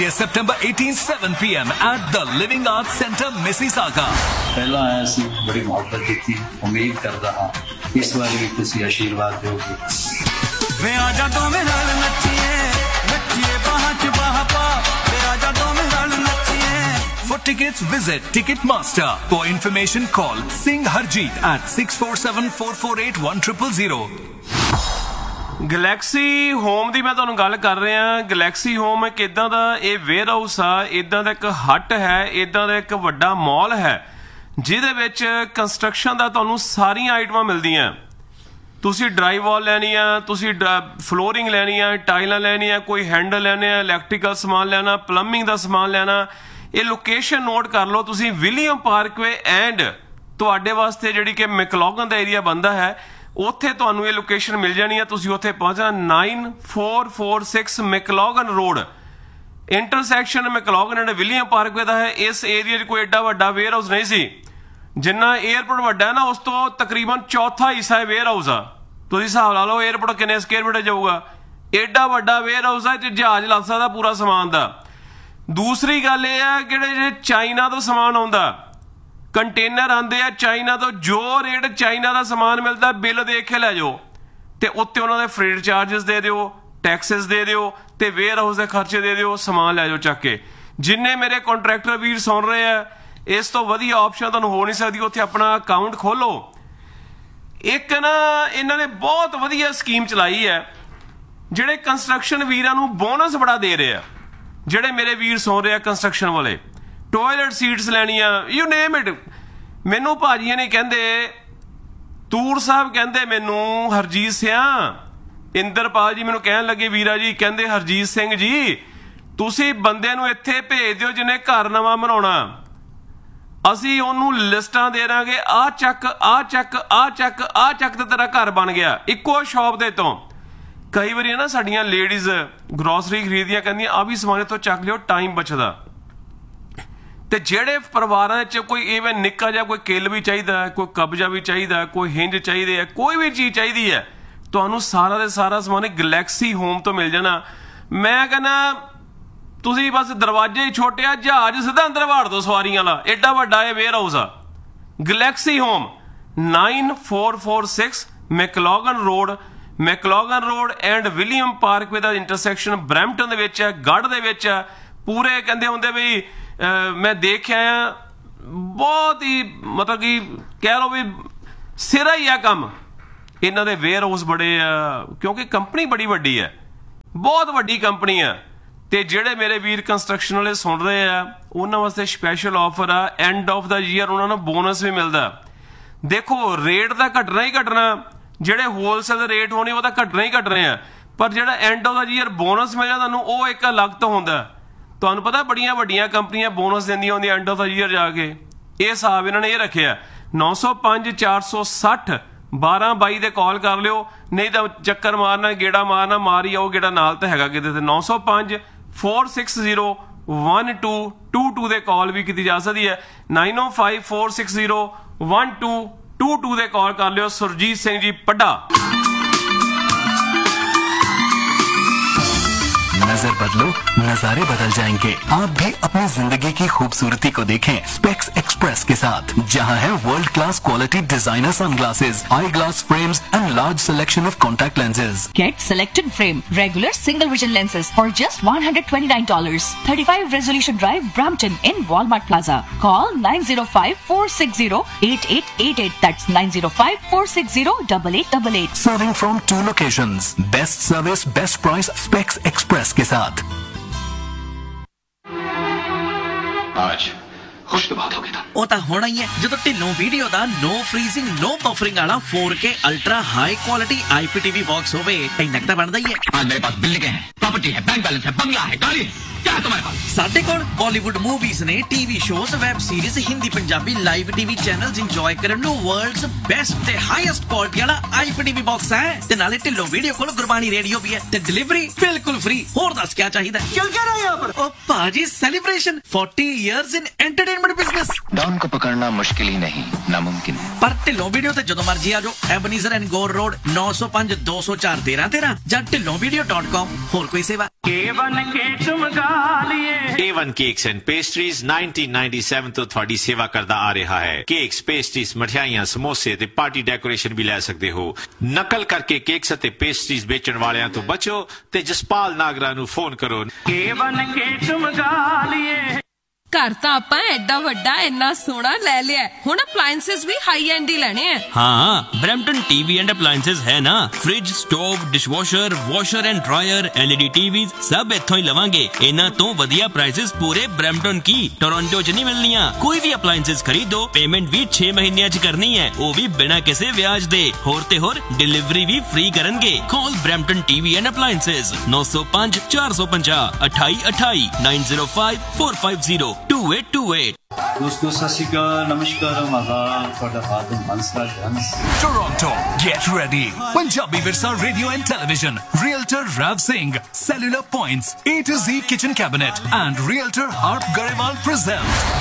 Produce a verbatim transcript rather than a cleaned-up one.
September eighteenth, seven p m at the Living Arts Center, Mississauga. पहला आया सी बड़ी मोहब्बत दी उम्मीद करदा हां इस बार भी तुसी आशीर्वाद दोगे वे आजा तो में नाल नचिए नचिए बाहां च बाहां पा वे आजा तो में नाल नचिए. For tickets, visit Ticketmaster. For information, call Singh Harjeet at six four seven, four four eight, one zero zero zero. Galaxy home ਦੀ ਮੈਂ ਤੁਹਾਨੂੰ ਗੱਲ ਕਰ ਰਿਹਾ. ਗਲੈਕਸੀ ਹੋਮ ਇੱਕ ਇੱਦਾਂ ਦਾ ਇਹ ਵੇਅਰ ਹਾਊਸ ਆ, ਇੱਦਾਂ ਦਾ ਇੱਕ ਹੱਟ ਹੈ, ਇੱਦਾਂ ਦਾ ਇੱਕ ਵੱਡਾ ਮਾਲ ਹੈ ਜਿਹਦੇ ਵਿੱਚ ਕੰਸਟਰਕਸ਼ਨ ਦਾ ਤੁਹਾਨੂੰ ਸਾਰੀਆਂ ਆਈਟਮਾਂ ਮਿਲਦੀਆਂ. ਤੁਸੀਂ ਡਰਾਈਵ ਵਾਲ ਲੈਣੀ ਆ, ਤੁਸੀਂ ਫਲੋਰਿੰਗ ਲੈਣੀ ਆ, ਟਾਈਲਾਂ ਲੈਣੀਆਂ, ਕੋਈ ਹੈਂਡਲ ਲੈਣੇ ਆ, ਇਲੈਕਟ੍ਰੀਕਲ ਸਮਾਨ ਲੈਣਾ, ਪਲੰਬਿੰਗ ਦਾ ਸਮਾਨ ਲੈਣਾ. ਇਹ ਲੋਕੇਸ਼ਨ ਨੋਟ ਕਰ ਲਓ ਤੁਸੀਂ. ਵਿਲੀਅਮ ਪਾਰਕਵੇ ਐਂਡ ਤੁਹਾਡੇ ਵਾਸਤੇ ਜਿਹੜੀ ਕਿ ਮੈਕਲੋਗਨ ਦਾ ਏਰੀਆ ਬਣਦਾ ਹੈ ਉੱਥੇ ਤੁਹਾਨੂੰ ਇਹ ਲੋਕੇਸ਼ਨ ਮਿਲ ਜਾਣੀ ਹੈ. ਤੁਸੀਂ ਉੱਥੇ ਪਹੁੰਚਣਾ nine four four six ਮੈਕਲੋਗਨ road, intersection ਮੈਕਲੋਗਨ and William Parkway ਦਾ ਹੈ. ਇਸ ਏਰੀਆ 'ਚ ਕੋਈ ਐਡਾ ਵੱਡਾ ਵੇਅਰ ਹਾਊਸ ਨਹੀਂ ਸੀ. ਜਿੰਨਾ ਏਅਰਪੋਰਟ ਵੱਡਾ ਹੈ ਨਾ ਉਸ ਤੋਂ ਤਕਰੀਬਨ ਚੌਥਾ ਹਿੱਸਾ ਹੈ ਵੇਅਰ ਹਾਊਸ ਆ. ਤੁਸੀਂ ਹਿਸਾਬ ਲਾ ਲਓ ਏਅਰਪੋਰਟ ਕਿੰਨੇ ਸਕੁਅਰ ਮੀਟਰ ਜਾਊਗਾ. ਐਡਾ ਵੱਡਾ ਵੇਅਰ ਹਾਊਸ ਹੈ ਕਿ ਜਹਾਜ਼ ਲੱਗ ਸਕਦਾ ਪੂਰਾ ਸਮਾਨ ਦਾ. ਦੂਸਰੀ ਗੱਲ ਇਹ ਹੈ ਕਿ ਜਿਹੜੇ ਚਾਈਨਾ ਤੋਂ ਸਮਾਨ ਆਉਂਦਾ, ਕੰਟੇਨਰ ਆਉਂਦੇ ਆ ਚਾਈਨਾ ਤੋਂ, ਜੋ ਰੇਟ ਚਾਈਨਾ ਦਾ ਸਮਾਨ ਮਿਲਦਾ ਬਿੱਲ ਦੇਖ ਕੇ ਲੈ ਜਾਓ ਤੇ ਉੱਤੇ ਉਹਨਾਂ ਦੇ ਫਰੇਟ ਚਾਰਜਸ ਦੇ ਦਿਓ, ਟੈਕਸਿਸ ਦੇ ਦਿਓ ਤੇ ਵੇਅਰ ਹਾਊਸ ਦੇ ਖਰਚੇ ਦੇ ਦਿਓ, ਸਮਾਨ ਲੈ ਜਾਓ ਚੱਕ ਕੇ. ਜਿੰਨੇ ਮੇਰੇ ਕੰਟਰੈਕਟਰ ਵੀਰ ਸੁਣ ਰਹੇ ਆ, ਇਸ ਤੋਂ ਵਧੀਆ ਆਪਸ਼ਨ ਤੁਹਾਨੂੰ ਹੋ ਨਹੀਂ ਸਕਦੀ. ਉੱਥੇ ਆਪਣਾ ਅਕਾਊਂਟ ਖੋਲੋ. ਇੱਕ ਨਾ ਇਹਨਾਂ ਨੇ ਬਹੁਤ ਵਧੀਆ ਸਕੀਮ ਚਲਾਈ ਹੈ ਜਿਹੜੇ ਕੰਸਟਰਕਸ਼ਨ ਵੀਰਾਂ ਨੂੰ ਬੋਨਸ ਬੜਾ ਦੇ ਰਹੇ ਆ. ਜਿਹੜੇ ਮੇਰੇ ਵੀਰ ਸੁਣ ਰਹੇ ਆ ਕੰਸਟਰਕਸ਼ਨ ਵਾਲੇ, ਟੋਇਲਟ ਸੀਟਸ ਲੈਣੀਆਂ, ਯੂ ਨੇਮ ਇਟ. ਮੈਨੂੰ ਭਾਜੀਆਂ ਨੇ ਕਹਿੰਦੇ, ਤੂਰ ਸਾਹਿਬ ਕਹਿੰਦੇ ਮੈਨੂੰ, ਹਰਜੀਤ ਸਿੰਘ, ਇੰਦਰਪਾਲ ਜੀ ਮੈਨੂੰ ਕਹਿਣ ਲੱਗੇ ਵੀਰਾ ਜੀ, ਕਹਿੰਦੇ ਹਰਜੀਤ ਸਿੰਘ ਜੀ ਤੁਸੀਂ ਬੰਦੇ ਨੂੰ ਇੱਥੇ ਭੇਜ ਦਿਓ ਜਿਹਨੇ ਘਰ ਨਵਾਂ ਬਣਾਉਣਾ, ਅਸੀਂ ਉਹਨੂੰ ਲਿਸਟਾਂ ਦੇ ਦਾਂਗੇ, ਆਹ ਚੱਕ ਆਹ ਚੱਕ ਆਹ ਚੱਕ ਆਹ ਚੱਕ ਤੇ ਤੇਰਾ ਘਰ ਬਣ ਗਿਆ ਇੱਕੋ ਸ਼ਾਪ ਦੇ ਤੋਂ. ਕਈ ਵਾਰੀ ਨਾ ਸਾਡੀਆਂ ਲੇਡੀਜ਼ ਗਰੋਸਰੀ ਖਰੀਦੀਆਂ, ਕਹਿੰਦੀਆਂ ਆਹ ਵੀ ਸਮਾਨ ਤੋਂ ਚੱਕ ਲਿਓ, ਟਾਈਮ ਬਚਦਾ. ਤੇ ਜਿਹੜੇ ਪਰਿਵਾਰਾਂ 'ਚ ਕੋਈ ਇਵੇਂ ਨਿੱਕਾ ਜਿਹਾ ਕੋਈ ਕਿੱਲ ਵੀ ਚਾਹੀਦਾ, ਕੋਈ ਕਬਜ਼ਾ ਵੀ ਚਾਹੀਦਾ, ਕੋਈ ਹਿੰਜ ਚਾਹੀਦੇ ਆ, ਕੋਈ ਵੀ ਚੀਜ਼ ਚਾਹੀਦੀ ਹੈ, ਤੁਹਾਨੂੰ ਸਾਰਾ ਦੇ ਸਾਰਾ ਸਮਾਨ ਗਲੈਕਸੀ ਹੋਮ ਤੋਂ ਮਿਲ ਜਾਣਾ. ਮੈਂ ਕਹਿੰਦਾ ਤੁਸੀਂ ਬਸ ਦਰਵਾਜ਼ੇ ਹੀ ਛੋਟੇ ਆ, ਜਹਾਜ਼ ਸਿੱਧਾ ਅੰਦਰ ਵਾੜ ਦੋ ਸਵਾਰੀਆਂ ਵਾਲਾ, ਐਡਾ ਵੱਡਾ ਇਹ ਵੇਅਰ ਹਾਊਸ ਆ. Galaxy home nine four four six ਮੈਕਲੋਗਨ road, ਮੈਕਲੋਗਨ road and William Parkway the intersection Brampton ਦੇ ਵਿੱਚ ਹੈ, ਗੜ੍ਹ ਦੇ ਵਿੱਚ ਹੈ. ਪੂਰੇ ਕਹਿੰਦੇ ਹੁੰਦੇ ਵੀ ਮੈਂ ਦੇਖਿਆ ਆ, ਬਹੁਤ ਹੀ ਮਤਲਬ ਕਿ ਕਹਿ ਲਓ ਵੀ ਸਿਰਾ ਹੀ ਆ ਕੰਮ. ਇਹਨਾਂ ਦੇ ਵੇਅਰ ਹਾਊਸ ਬੜੇ ਆ ਕਿਉਂਕਿ ਕੰਪਨੀ ਬੜੀ ਵੱਡੀ ਹੈ, ਬਹੁਤ ਵੱਡੀ ਕੰਪਨੀ ਆ. ਤੇ ਜਿਹੜੇ ਮੇਰੇ ਵੀਰ ਕੰਸਟਰਕਸ਼ਨ ਵਾਲੇ ਸੁਣ ਰਹੇ ਆ ਉਹਨਾਂ ਵਾਸਤੇ ਸਪੈਸ਼ਲ ਆਫਰ ਆ. ਐਂਡ ਆਫ ਦਾ ਈਅਰ ਉਹਨਾਂ ਨੂੰ ਬੋਨਸ ਵੀ ਮਿਲਦਾ. ਦੇਖੋ ਰੇਟ ਤਾਂ ਘਟਣਾ ਹੀ ਘਟਣਾ, ਜਿਹੜੇ ਹੋਲਸੇਲ ਰੇਟ ਹੋਣੇ ਉਹ ਤਾਂ ਘਟਣੇ ਹੀ ਘਟਣੇ ਆ, ਪਰ ਜਿਹੜਾ end of the year bonus ਮਿਲਿਆ ਤੁਹਾਨੂੰ ਉਹ ਇੱਕ ਅਲੱਗ ਤੋਂ ਹੁੰਦਾ. ਤੁਹਾਨੂੰ ਪਤਾ ਬੜੀਆਂ ਵੱਡੀਆਂ ਕੰਪਨੀਆਂ ਬੋਨਸ ਦਿੰਦੀਆਂ ਹੁੰਦੀਆਂ ਐਂਡ ਆਫ ਦਾ ਈਅਰ ਜਾ ਕੇ. ਇਹ ਹਿਸਾਬ ਇਹਨਾਂ ਨੇ ਇਹ ਰੱਖਿਆ. ਨੌ ਸੌ ਪੰਜ ਚਾਰ ਸੌ ਸੱਠ ਬਾਰਾਂ ਬਾਈ ਦੇ ਕਾਲ ਕਰ ਲਿਓ, ਨਹੀਂ ਤਾਂ ਚੱਕਰ ਮਾਰਨਾ, ਗੇੜਾ ਮਾਰਨਾ, ਮਾਰ ਹੀ ਆਓ ਗੇੜਾ, ਨਾਲ ਤਾਂ ਹੈਗਾ ਕਿਤੇ. ਤੇ ਨੌ ਸੌ ਪੰਜ four six zero one two to to ਦੇ ਕਾਲ ਵੀ ਕੀਤੀ ਜਾ ਸਕਦੀ ਹੈ. Nine O five four six zero one two to to ਦੇ ਕਾਲ ਕਰ ਲਿਓ. ਸੁਰਜੀਤ ਸਿੰਘ ਜੀ ਪੱਡਾ. नजर बदलो, नजारे बदल जाएंगे. आप भी अपनी जिंदगी की खूबसूरती को देखें स्पेक्स एक्सप्रेस के साथ, जहां है world class quality designer sunglasses, I glass frames and large selection of contact lenses. Get selected frame, regular single vision lenses for just one hundred twenty-nine dollars. thirty-five Resolution Drive, Brampton in Walmart Plaza. Call nine zero five, four six zero, eight eight eight eight. That's nine zero five, four six zero, eight eight eight eight. Serving from two locations. Best service, best price. Specs Express के साथ. आज खुश तो बात हो गई था। ਉਹ ਤਾਂ ਹੋਣਾ ਹੀ ਹੈ ਜਦੋਂ ਢਿੱਲੋਂ ਵੀਡੀਓ ਦਾ ਨੋ ਫਰੀਜ਼ਿੰਗ ਨੋ ਬਫਰਿੰਗ ਵਾਲਾ four K ultra high quality I P T V box ਹੋਵੇ। ਇੰਨਾ ਤਾਂ ਬਣਦਾ ਹੀ ਹੈ। आज मेरे पास बिल्डिंग है, प्रॉपर्टी है, बैंक बैलेंस है, बंगला है, गाड़ी है, क्या है तुम्हारे पास? ਸਾਡੇ ਕੋਲ ਬਾਲੀਵੁੱਡ ਮੂਵੀਜ਼ ਨੇ, TV shows, web series, Hindi Punjabi live TV channels enjoy ਕਰਨ ਨੂੰ ਵਰਲਡਸ ਬੈਸਟ ਤੇ ਹਾਈਐਸਟ ਕੁਆਲਿਟੀ ਵਾਲਾ I P T V box ਹੈ। ਤੇ ਨਾਲੇ ਢਿੱਲੋਂ ਵੀਡੀਓ ਕੋਲ ਗੁਰਬਾਣੀ ਰੇਡੀਓ ਵੀ ਹੈ ਤੇ ਡਿਲੀਵਰੀ ਬਿਲਕੁਲ ਫ੍ਰੀ। ਹੋਰ ਦੱਸ ਕੀ ਚਾਹੀਦਾ? चल क्या रहा है यहाँ पर? ओ पाजी celebration forty years in entertainment business. Don को पकड़ना मुश्किल ही नहीं, नामुमकिन है। पर ढिल्लों वीडियो ते जदों मर्जी आ जाओ। एबनीजर एंड गोर रोड नौ सौ पांच दो सौ चार तेरह तेरह या ढिल्लों वीडियो डॉट कॉम। होर कोई सेवा के बन के चुमका ए one cakes and pastries nineteen ninety seven तो थोड़ी सेवा करदा आ रहा है। केक्स, पेस्ट्रीज, मठियाइयां, समोसे ते पार्टी डेकोरेशन भी लै सकते हो। नकल करके केक्स ते पेस्ट्रीज बेचण वालियां तो बचो ते जसपाल नागरा नू फोन करो। ए वन केक मंगा लिए। घर ਤਾਂ ਆਪਾਂ ਐਡਾ ਵੱਡਾ ਇੰਨਾ ਸੋਹਣਾ ਲੈ ਲਿਆ, ਹੁਣ ਅਪਲਾਈਐਂਸਸ ਵੀ ਹਾਈ ਐਂਡ ਹੀ ਲੈਣੇ ਆ। हाँ, ब्रैम्पटन टीवी एंड अप्लायंसेस है ना। Fridge, stove, dishwasher, washer and dryer, LED TV सब इत्थों ही लवांगे। इन्हां तो वधिया प्राइसेस पूरे ब्रैम्पटन की टोरंटो च नहीं मिलनियां। कोई भी अप्लायंसेस खरीदो, पेमेंट भी छे महीनਿਆਂ ਚ करनी है, वो भी बिना किसी ब्याज दे। होर ते होर डिलीवरी भी free करनगे। Call Brampton TV and appliances नौ सौ पाँच चार सौ पचास अठाई अठाई nine zero five four five zero to eight to eight. दोस्तों सत श्री अकाल, नमस्कार, आदाब, ਤੁਹਾਡਾ ਹਾਦਮ Hansraj Hans. Toronto, get ready. Punjabi Virsa Radio and Television, Realtor Rav Singh, Cellular Points, A to Z Kitchen Cabinet and Realtor Harp Garewal present